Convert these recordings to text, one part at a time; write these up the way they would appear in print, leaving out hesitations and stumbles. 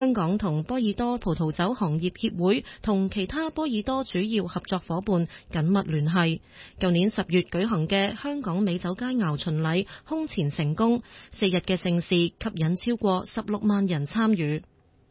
香港同波爾多葡萄酒行業協會同其他波爾多主要合作夥伴緊密聯繫。舊年10月舉行嘅香港美酒佳餚巡禮空前成功，4日嘅盛事吸引超過16萬人參與。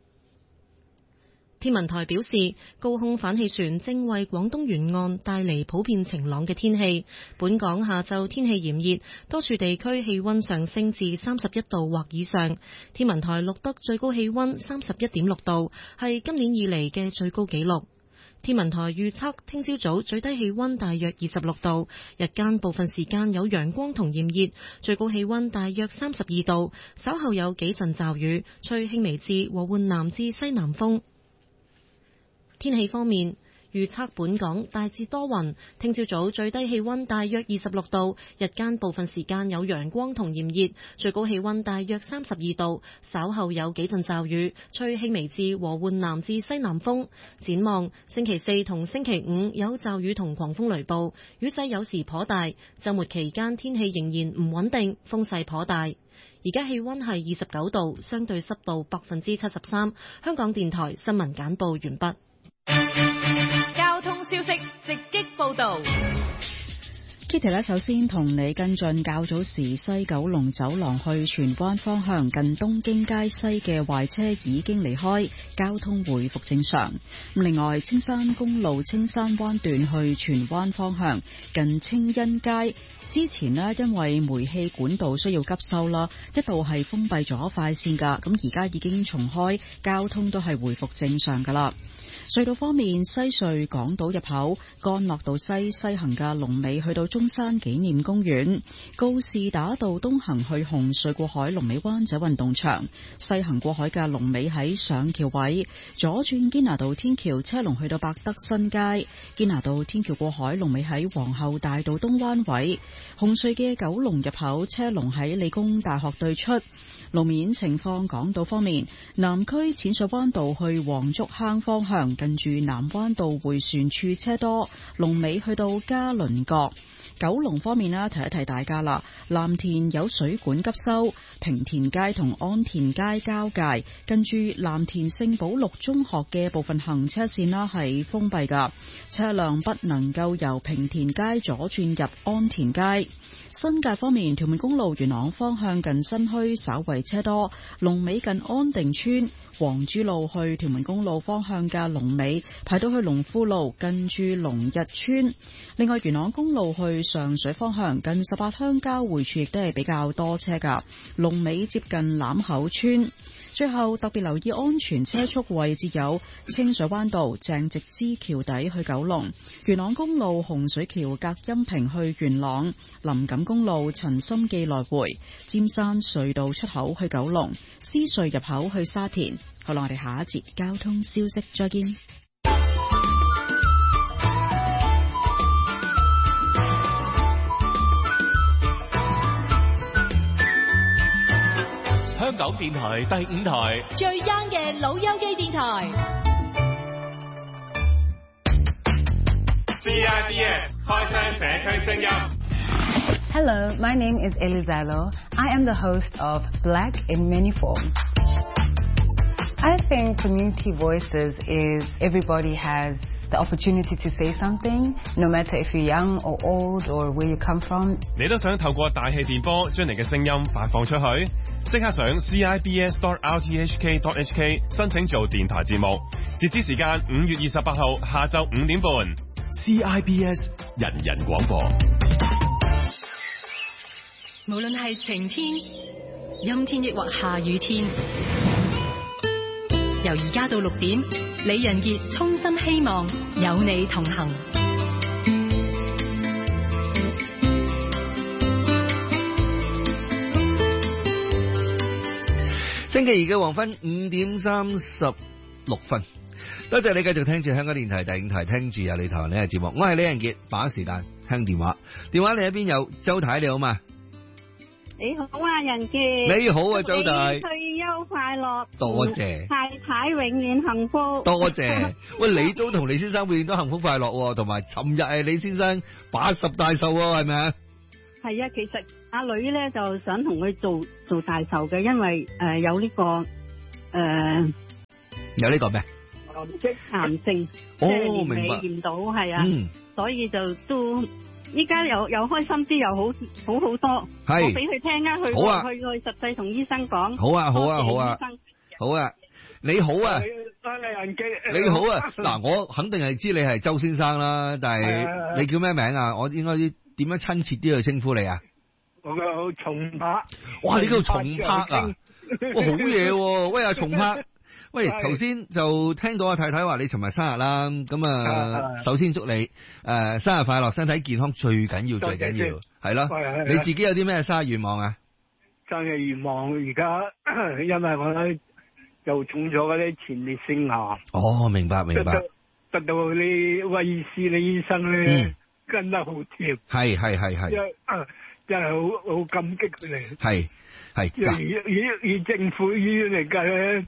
天文台表示，高空反氣旋正為廣東沿岸帶嚟普遍晴朗嘅天氣。本港下晝天氣炎熱，多處地區氣溫上升至31度或以上。天文台錄得最高氣溫31.6度，係今年以嚟嘅最高紀錄。天文台預測聽朝早最低氣溫大約26度，日間部分時間有陽光同炎熱，最高氣溫大約32度，稍後有幾陣驟雨，吹輕微至和緩南至西南風。天氣方面，預測本港大致多雲，聽朝早最低氣溫大約26度，日間部分時間有陽光同炎熱，最高氣溫大約32度，稍後有幾陣驟雨，吹輕微至和緩南至西南風。展望星期4同星期5有驟雨同狂風雷暴，雨勢有時頗大，週末期間天氣仍然唔穩定，風勢頗大。而家氣溫係29度，相對濕度73%。香港電台新聞簡報完畢。 交通消息直擊報道。 Kitty 呢，首先同你跟進較早時西九龍走廊去荃灣方向近東京街西嘅壞車已經離開，交通回復正常。另外，青山公路青山灣段去荃灣方向近清欣街之前呢，因為煤氣管道需要急修啦，一度係封閉咗快線㗎，咁而家已經重開，交通都係回復正常㗎啦。隧道方面，西隧港島入口干諾道西行嘅龍尾去到中山紀念公園，告士打道東行去紅隧過海龍尾灣仔運動場，西行過海嘅龍尾喺上橋位，左轉堅拿道天橋車龍去到百德新街，堅拿道天橋過海龍尾喺皇后大道東灣位，紅隧嘅九龍入口車龍喺理工大學對出。路面情況，港島方面，南區淺水灣道去黃竹坑方向近住南灣道迴旋處車多，龍尾去到嘉麟閣。九龍方面提一提大家啦，藍田有水管急修，平田街同安田街交界近住藍田聖保祿中學嘅部分行車線係封閉噶，車輛不能夠由平田街左轉入安田街。新界方面，屯門公路元朗方向近新墟稍為車多，龍尾近安定村。黃珠路去屯門公路方向嘅龍尾排到去龍富路近住龍日村。另外，元朗公路去上水方向近18鄉交匯處亦都係比較多車噶，龍尾接近欖口村。最後特別留意安全車速位置有清水灣道鄭直支橋底去九龍，元朗公路洪水橋隔音屏去元朗，林錦公路陳心記來回，尖山隧道出口去九龍，獅隧入口去沙田。好啦，我哋下一節交通消息再見。 香港電台第5台最 young 嘅老友記電台 CIBS 開聲社區聲音。 Hello, my name is Elizalo. I am the host of Black in Many Forms. I think community voices is everybody has the opportunity to say something, no matter if you're young or old or where you come from. 你都想透過大氣電波將你嘅聲音發放出去？即刻上 CIBS.RTHK.HK 申請做電台節目，截止時間5月28號下晝5點半。CIBS 人人廣播。 無論係晴天、陰天亦或下雨天，由而家到6點，李仁傑衷心希望有你同行。 星期二嘅黃昏5點36分，多謝你繼續聽住香港電台第5台，聽住有你台呢個節目。我係李仁傑，把握時間聽電話。電話你喺邊？有周太，你好嘛？ 你好啊，仁傑。 你好啊，周大。 退休快樂， 多謝。 太太永遠幸福。 多謝。喂，你都同李先生永遠都幸福快樂，同埋尋日係李先生80大壽喎，係咪啊？ 係啊，其實阿女咧就想同佢做大壽嘅，因為有呢個有呢個咩？ 癌症，即係年尾驗到，係啊，所以就都依家又開心啲，又好好多。係，我俾佢聽啊，去實際同醫生講。好啊， 你好啊，你好啊，嗱，我肯定係知你係周先生啦，但係你叫咩名啊？我應該點樣親切啲去稱呼你啊？ 我叫松柏。 哇，你叫松柏啊？哇，好嘢喎！喂，阿松柏。喂，頭先就聽到阿太太話你尋日生日啦，咁啊，首先祝你生日快樂，身體健康最緊要，係咯。你自己有啲咩生日願望啊？ 生日願望而家因為我咧又中咗嗰啲前列腺癌。哦， 明白。 得到你威爾斯你醫生咧跟得好貼。 係。 真係好感激佢哋。 係。 以政府醫院嚟計咧，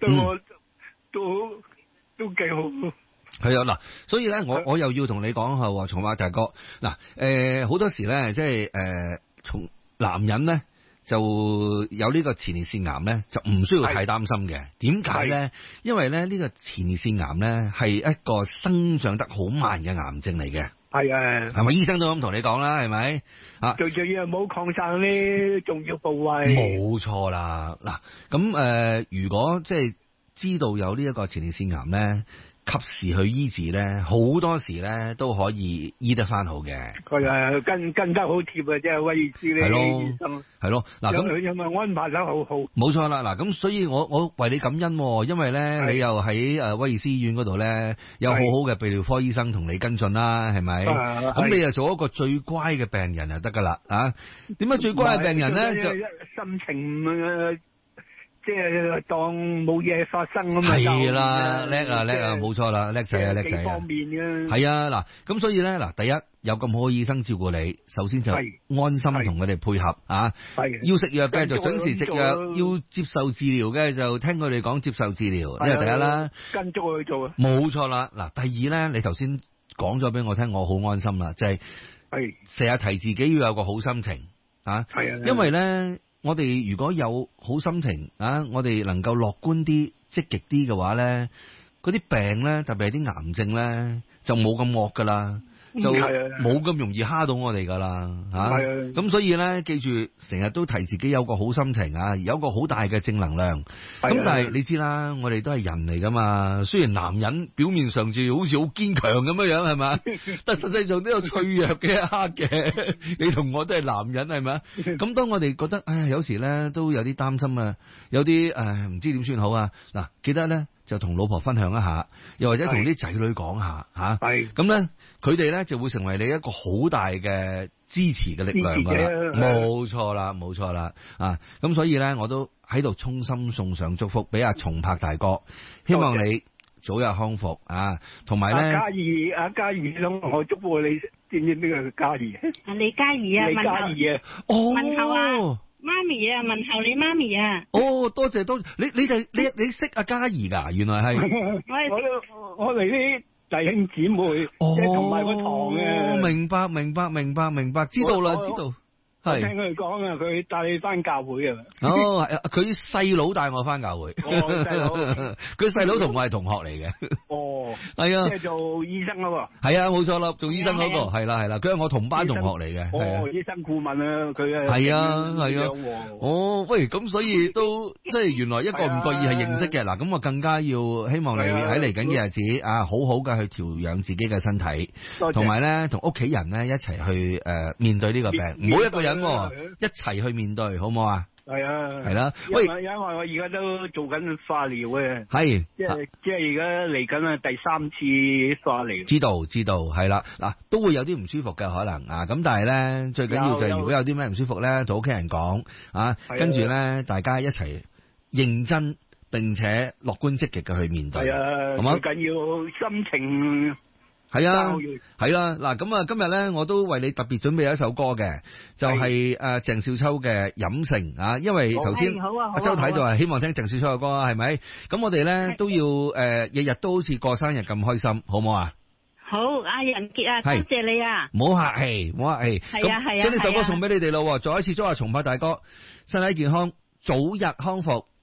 都幾好。 係啊，嗱，所以咧，我又要同你講下喎，松柏大哥，嗱，好多時咧，即係從男人咧就有呢個前列腺癌咧，就唔需要太擔心嘅。點解咧？因為咧呢個前列腺癌咧係一個生長得好慢嘅癌症嚟嘅。係啊，係咪醫生都咁同你講啦？係咪啊？最重要係冇擴散啲重要部位。冇錯啦，嗱，咁如果即係知道有呢一個前列腺癌咧，及時去醫治咧，好多時咧都可以醫得翻好嘅。佢跟得好貼嘅，即係威爾斯呢啲醫生。係咯，嗱咁因為安排得好好。冇錯啦，嗱咁所以我為你感恩，因為咧你又喺威爾斯醫院嗰度咧有好好嘅泌尿科醫生同你跟進啦，係咪？咁你又做一個最乖嘅病人就得噶啦，啊？點解最乖嘅病人咧就心情即係當冇嘢發生咁啊！係啦，叻啊，冇錯啦，叻仔啊！方面嘅係啊，嗱，咁所以咧，嗱，第一有咁好嘅醫生照顧你，首先就安心同佢哋配合啊。要食藥嘅就準時食藥，要接受治療嘅就聽佢哋講接受治療，呢個第一啦。跟足去做啊！冇錯啦，嗱，第二咧，你頭先講咗俾我聽，我好安心啦，就係成日提自己要有個好心情啊。係啊，因為咧。我哋如果有好心情啊，我哋能夠樂觀啲、積極啲嘅話咧，嗰啲病咧，特別係啲癌症咧，就冇咁惡噶啦，就冇咁容易蝦到我哋噶啦，吓。咁所以咧，記住成日都提自己有個好心情啊，有個好大嘅正能量。咁但係你知啦，我哋都係人嚟噶嘛。雖然男人表面上就好似好堅強咁樣樣，係咪？但實際上都有脆弱嘅一刻嘅。你同我都係男人，係咪？咁當我哋覺得，有時咧都有啲擔心啊，有啲唔知點算好啊。嗱，記得咧就同老婆分享一下，又或者同啲仔女講下吓。咁咧，佢哋咧就會成為你一個好大嘅支持嘅力量噶啦。冇錯啦，啊，咁所以咧，我都喺度衷心送上祝福俾阿松柏大哥，希望你早日康復啊，同埋咧，阿嘉怡想我祝福你，知唔知邊個嘉怡？李嘉怡啊，問候問候啊，媽咪啊，問候你媽咪啊。哦，多謝，你識阿嘉怡噶？原來係我哋啲弟兄姊妹，即係同埋個堂嘅。明白，知道啦，知道。我聽佢講啊，佢帶你翻教會啊。哦，係佢細佬帶我翻教會。細佬，佢細佬同我係同學嚟嘅。哦，係啊，即係做醫生咯。係啊，冇錯啦，做醫生嗰個係啦，佢係我同班同學嚟嘅。哦，醫生顧問啊，佢係啊。哦，喂，咁所以都即係原來一個唔覺意係認識嘅。嗱，咁我更加要希望你喺嚟緊嘅日子啊，好好嘅去調養自己嘅身體，同埋咧同屋企人咧一齊去面對呢個病，唔好一個人。一齊去面對，好唔好啊？係啊，係啦。喂，因為我而家都做緊化療嘅，係即係而家嚟緊啊第3次化療。知道，係啦。嗱，都會有啲唔舒服嘅可能啊，咁但係咧最緊要就係如果有啲咩唔舒服咧，同屋企人講啊，跟住咧大家一齊認真並且樂觀積極嘅去面對。係啊，最緊要心情。係啊，嗱，咁啊，今日咧我都為你特別準備一首歌嘅，就係鄭少秋嘅《飲勝》啊，因為頭先阿周太就係希望聽鄭少秋嘅歌啊，係咪？咁我哋咧都要日日都好似過生日咁開心，好唔好啊？好，阿仁傑啊，多謝你啊！唔好客氣，係啊，將呢首歌送俾你哋咯，再一次祝阿松柏大哥身體健康，早日康復。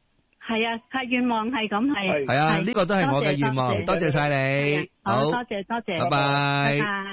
係啊，係願望係咁係。 係啊，呢個都係我嘅願望，多謝晒你。 好，多謝， 拜拜。